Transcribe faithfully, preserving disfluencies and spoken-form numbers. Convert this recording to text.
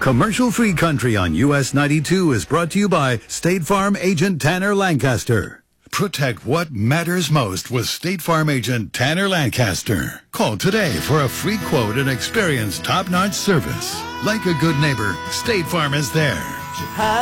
Commercial-free country on U S ninety-two is brought to you by State Farm agent Tanner Lancaster. Protect what matters most with State Farm agent Tanner Lancaster. Call today for a free quote and experience top-notch service. Like a good neighbor, State Farm is there.